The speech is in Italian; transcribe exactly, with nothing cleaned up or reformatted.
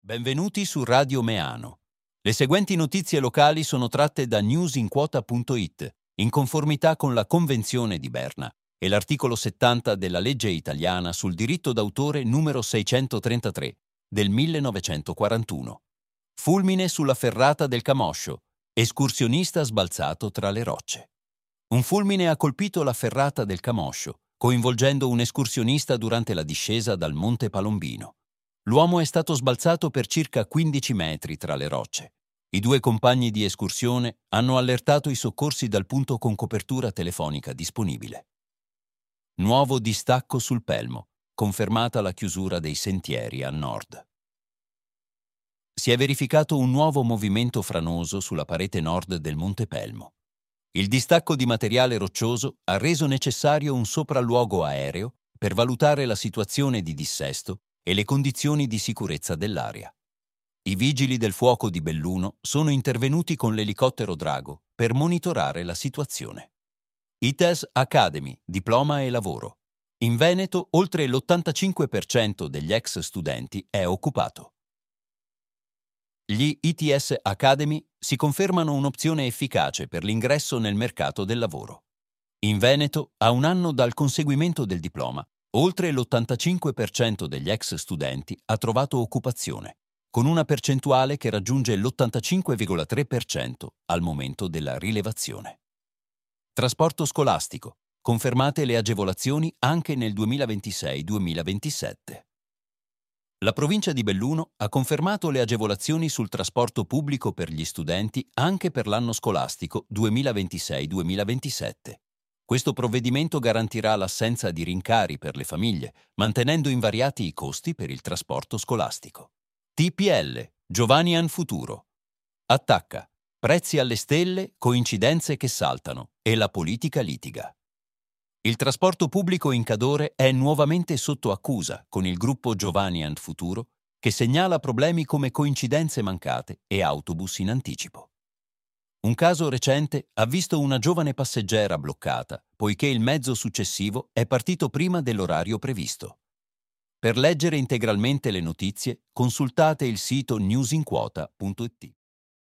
Benvenuti su Radio Meano. Le seguenti notizie locali sono tratte da newsinquota punto it, in conformità con la Convenzione di Berna e l'articolo settanta della legge italiana sul diritto d'autore numero seicentotrentatré del millenovecentoquarantuno. Fulmine sulla ferrata del Camoscio, escursionista sbalzato tra le rocce. Un fulmine ha colpito la ferrata del Camoscio, coinvolgendo un escursionista durante la discesa dal Monte Palombino. L'uomo è stato sbalzato per circa quindici metri tra le rocce. I due compagni di escursione hanno allertato i soccorsi dal punto con copertura telefonica disponibile. Nuovo distacco sul Pelmo, confermata la chiusura dei sentieri a nord. Si è verificato un nuovo movimento franoso sulla parete nord del Monte Pelmo. Il distacco di materiale roccioso ha reso necessario un sopralluogo aereo per valutare la situazione di dissesto e le condizioni di sicurezza dell'area. I vigili del fuoco di Belluno sono intervenuti con l'elicottero Drago per monitorare la situazione. I T E S Academy, diploma e lavoro. In Veneto oltre l'ottantacinque per cento degli ex studenti è occupato. Gli I T S Academy si confermano un'opzione efficace per l'ingresso nel mercato del lavoro. In Veneto, a un anno dal conseguimento del diploma, oltre l'ottantacinque per cento degli ex studenti ha trovato occupazione, con una percentuale che raggiunge l'ottantacinque virgola tre per cento al momento della rilevazione. Trasporto scolastico. Confermate le agevolazioni anche nel duemilaventisei duemilaventisette. La provincia di Belluno ha confermato le agevolazioni sul trasporto pubblico per gli studenti anche per l'anno scolastico duemilaventisei duemilaventisette. Questo provvedimento garantirà l'assenza di rincari per le famiglie, mantenendo invariati i costi per il trasporto scolastico. T P L, Giovanian Futuro. Attacca. Prezzi alle stelle, coincidenze che saltano e la politica litiga. Il trasporto pubblico in Cadore è nuovamente sotto accusa con il gruppo Giovanian Futuro, che segnala problemi come coincidenze mancate e autobus in anticipo. Un caso recente ha visto una giovane passeggera bloccata, poiché il mezzo successivo è partito prima dell'orario previsto. Per leggere integralmente le notizie, consultate il sito newsinquota punto it.